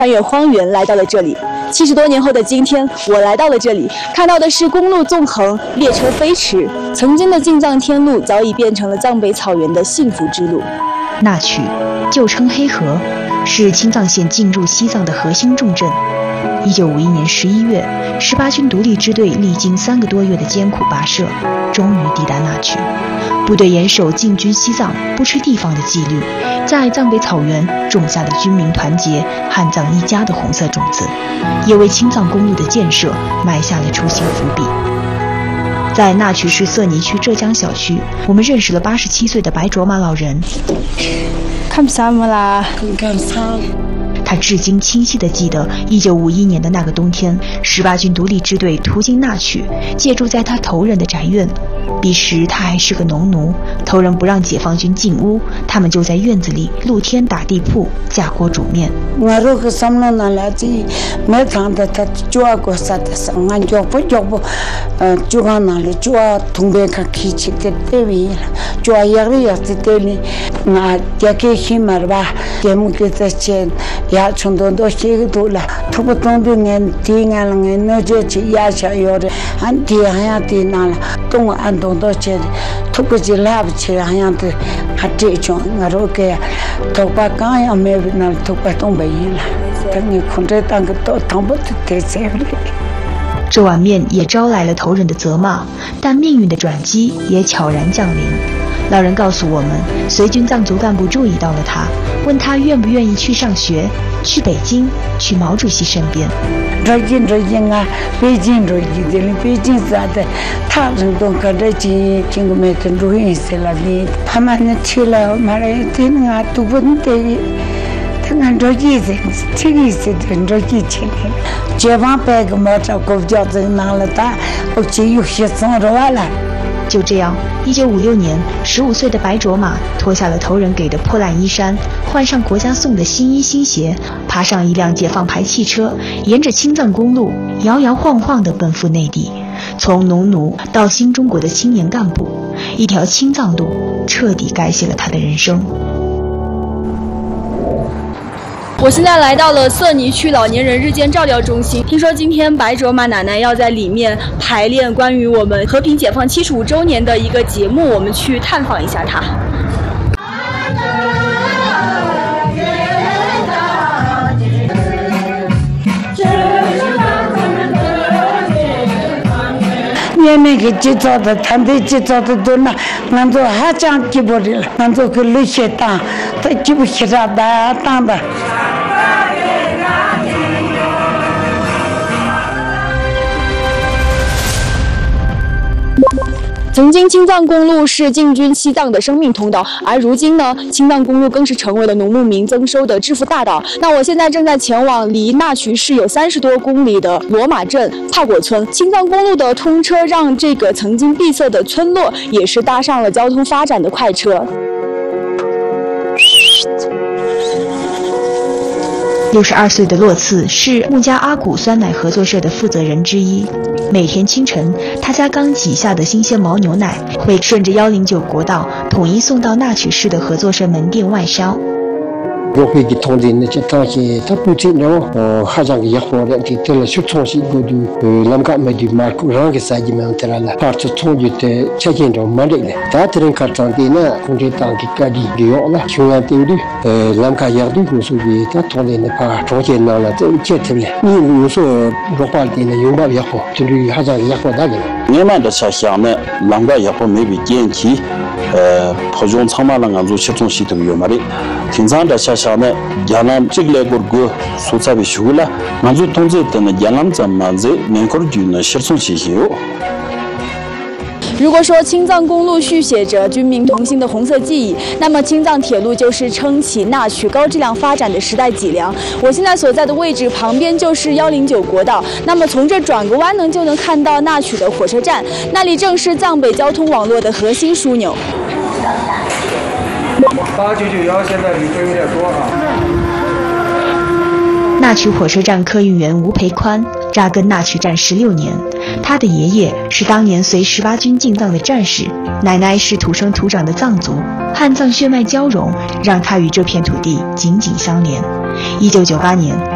穿越荒原来到了这里。70多年后的今天，我来到了这里，看到的是公路纵横，列车飞驰。曾经的进藏天路早已变成了藏北草原的幸福之路。 那曲，旧称黑河，是青藏线进入西藏的核心重镇。1951年11月，18军独立支队历经3个多月的艰苦跋涉，终于抵达那曲。部队严守进军西藏不吃地方的纪律，在藏北草原种下了军民团结、汉藏一家的红色种子，也为青藏公路的建设埋下了雏形伏笔。在那曲市色尼区浙江小区，我们认识了87岁的白卓玛老人。 看不上啦， 看上。 他至今清晰地记得1951年的那个冬天，18军独立支队途经那曲，借住在他头人的宅院。彼时他还是个农奴，头人不让解放军进屋，他们就在院子里露天打地铺，架锅煮面。 我如果什么那来自没谈的，他就要过啥的事，俺就不，就讲那里就要同别看起起的对位了，就要压力是对的，俺也给起码吧，节目给这钱。也从多多些个多了，他不懂的人听俺了，俺那就去也想要的，俺听还要听那了，懂俺多多些的，他不去拉不起还要的，还这种俺说给，头发刚要没那头发东北了，等你控制当个都当不得得这了。 这碗面也招来了头人的责骂，但命运的转机也悄然降临。老人告诉我们，随军藏族干部注意到了他，问他愿不愿意去上学，去北京，去毛主席身边。 北京啊，北京的北京啥的，他人都跟着去，经过每天录音室了的，他们去了，马来听啊，都不得。俺这意思，这个意思，俺这一切的，解放白个毛找狗叫子拿了打，我就有些送着完了。 就这样，1956年，15岁的白卓玛脱下了头人给的破烂衣衫，换上国家送的新衣新鞋，爬上一辆解放牌汽车，沿着青藏公路摇摇晃晃地奔赴内地。从农奴到新中国的青年干部，一条青藏路彻底改写了他的人生。 我现在来到了色尼区老年人日间照料中心，听说今天白卓玛奶奶要在里面排练关于我们和平解放75周年的一个节目，我们去探访一下她。 你那个制造的，团队制造的多呢，俺做还这样记不的了，俺做个那些当，他记不起来的当的。 曾经青藏公路是进军西藏的生命通道，而如今呢，青藏公路更是成为了农牧民增收的致富大道。那我现在正在前往离那曲市有30多公里的罗马镇帕果村。青藏公路的通车让这个曾经闭塞的村落也是搭上了交通发展的快车。 62岁的洛次是木加阿古酸奶合作社的负责人之一。每天清晨，他家刚挤下的新鲜牦牛奶会顺着109国道统一送到那曲市的合作社门店外销。 如果给通电的这当些，他不听了，还让也活的，听了说从西过的，啷个没的马库让个啥子没有得了，把这从就的这件着没得了，他这人看当电呢，空气当给家里的了，穷人听的，啷个也都不属于他通电的怕中间那了，都接得了，你有时候如果电的用不也好，就是还让也活那个。 你们的想想呢，啷个也好没被电梯。跑用长马浪做集中系统有嘛的，平常的下下呢，亚兰这个来个蔬菜被修了，俺做同志的呢，亚兰怎么子，面口就呢集中系统。 如果说青藏公路续写着军民同心的红色记忆，那么青藏铁路就是撑起那曲高质量发展的时代脊梁。我现在所在的位置旁边就是109国道，那么从这转个弯就能看到那曲的火车站，那里正是藏北交通网络的核心枢纽。 8991现在旅客有点多啊。 那曲火车站客运员吴培宽扎根那曲站16年，他的爷爷是当年随18军进藏的战士，奶奶是土生土长的藏族，汉藏血脉交融，让他与这片土地紧紧相连。1998年，